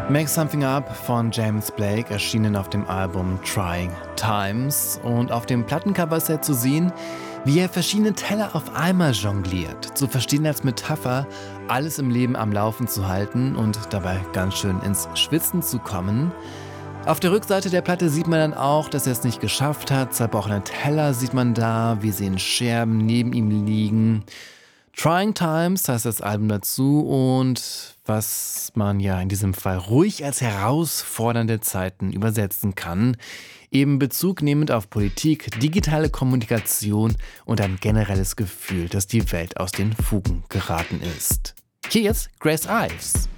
Make Something Up von James Blake erschienen auf dem Album Trying Times, und auf dem Plattencover ist er zu sehen, wie er verschiedene Teller auf einmal jongliert, zu verstehen als Metapher, alles im Leben am Laufen zu halten und dabei ganz schön ins Schwitzen zu kommen. Auf der Rückseite der Platte sieht man dann auch, dass er es nicht geschafft hat. Zerbrochene Teller sieht man da, wie sie in Scherben neben ihm liegen. Trying Times heißt das Album dazu, und was man ja in diesem Fall ruhig als herausfordernde Zeiten übersetzen kann, eben Bezug nehmend auf Politik, digitale Kommunikation und ein generelles Gefühl, dass die Welt aus den Fugen geraten ist. Hier jetzt Grace Ives.